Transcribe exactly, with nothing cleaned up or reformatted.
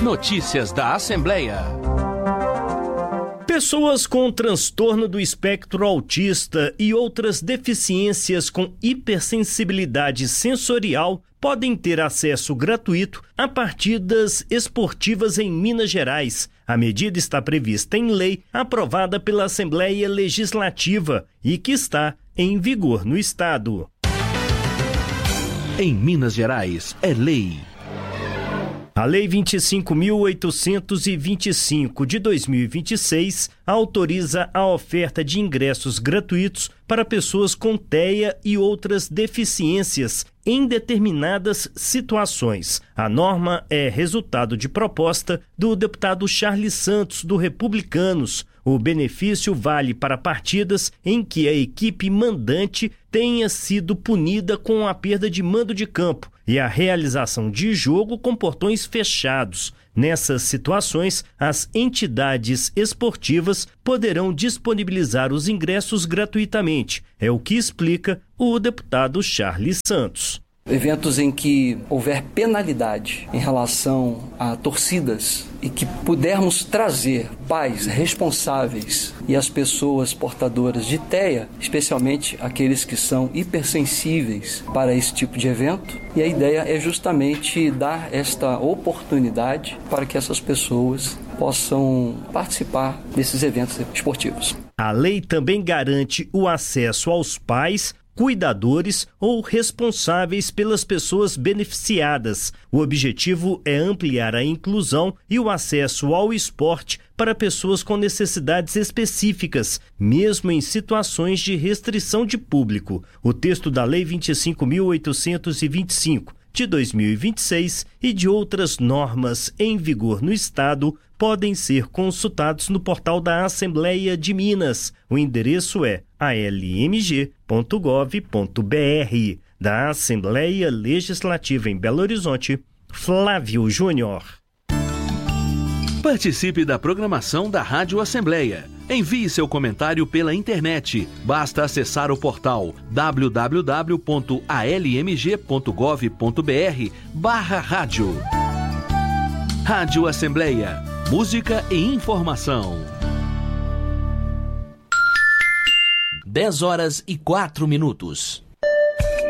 Notícias da Assembleia. Pessoas com transtorno do espectro autista e outras deficiências com hipersensibilidade sensorial podem ter acesso gratuito a partidas esportivas em Minas Gerais. A medida está prevista em lei aprovada pela Assembleia Legislativa e que está em vigor no estado. Em Minas Gerais, é lei. A Lei vinte e cinco mil oitocentos e vinte e cinco de dois mil e vinte e seis autoriza a oferta de ingressos gratuitos para pessoas com T E A e outras deficiências em determinadas situações. A norma é resultado de proposta do deputado Charles Santos, do Republicanos. O benefício vale para partidas em que a equipe mandante tenha sido punida com a perda de mando de campo e a realização de jogo com portões fechados. Nessas situações, as entidades esportivas poderão disponibilizar os ingressos gratuitamente. É o que explica o deputado Charles Santos. Eventos em que houver penalidade em relação a torcidas e que pudermos trazer pais responsáveis e as pessoas portadoras de T E A, especialmente aqueles que são hipersensíveis para esse tipo de evento. E a ideia é justamente dar esta oportunidade para que essas pessoas possam participar desses eventos esportivos. A lei também garante o acesso aos pais, cuidadores ou responsáveis pelas pessoas beneficiadas. O objetivo é ampliar a inclusão e o acesso ao esporte para pessoas com necessidades específicas, mesmo em situações de restrição de público. O texto da Lei vinte e cinco mil oitocentos e vinte e cinco de dois mil e vinte e seis e de outras normas em vigor no estado podem ser consultados no portal da Assembleia de Minas. O endereço é a l m g ponto gov ponto b r. Da Assembleia Legislativa em Belo Horizonte, Flávio Júnior. Participe da programação da Rádio Assembleia. Envie seu comentário pela internet. Basta acessar o portal w w w ponto a l m g ponto gov ponto b r barra rádio. Rádio Assembleia. Música e informação. dez horas e quatro minutos.